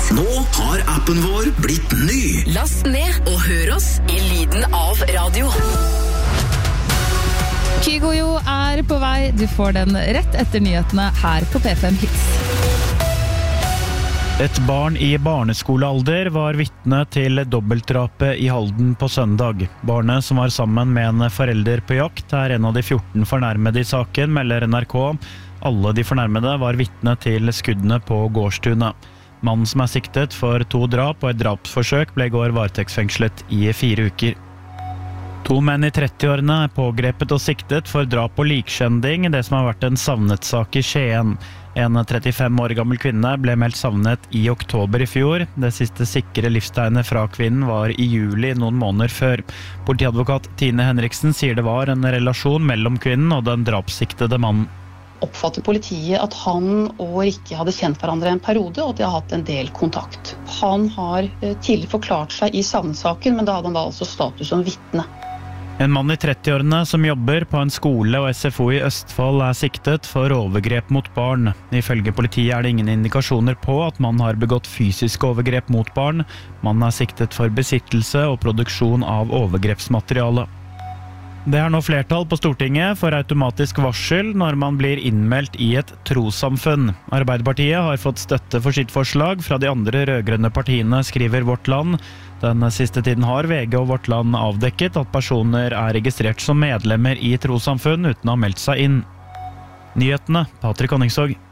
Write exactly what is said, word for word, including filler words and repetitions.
Nå har appen vår blitt ny. Last ned og hør oss i lyden av radio. Kygo er på vei. Du får den rett etter nyhetene her på P fem Hits. Et barn i barneskolealder var vitne til dobbeltdrapet i Halden på søndag. Barnet, som var sammen med en forelder på jakt, er en av de fjorten fornærmede i saken, melder N R K. Alle de fornærmede var vitne til skuddene på gårdstunet. Mannen som er siktet for to drap og et drapsforsøk ble i går varetektsfengslet i fire uker. To menn i trettiårene er pågrepet og siktet for drap og likskjending, det som har vært en savnet-sak i Skien. En trettifem år gammel kvinne ble meldt savnet i oktober i fjor. Det siste sikre livstegnet fra kvinnen var i juli noen måneder før. Politiadvokat Tine Henriksen sier det var en relasjon mellom kvinnen og den drapssiktede mannen. Oppfatter politiet at han og Rikke hadde kjent hverandre en periode, og at de har hatt en del kontakt. Han har tidligere forklart seg i savnesaken, men da hadde han da altså status som vitne. En mann i trettiårene som jobber på en skole og S F O i Østfold er siktet for overgrep mot barn. Ifølge politiet er det ingen indikasjoner på at man har begått fysiske overgrep mot barn. Mannen er siktet for besittelse og produksjon av overgrepsmateriale. Det er nå flertall på Stortinget for automatisk varsel når man blir innmeldt i et trossamfunn. Arbeiderpartiet har fått støtte for sitt forslag fra de andre rødgrønne partiene, skriver Vårt Land. Den siste tiden har V G og Vårt Land avdekket at personer er registrert som medlemmer i trossamfunn uten å ha meldt seg inn. Nyhetene, Patrick Honningsvåg.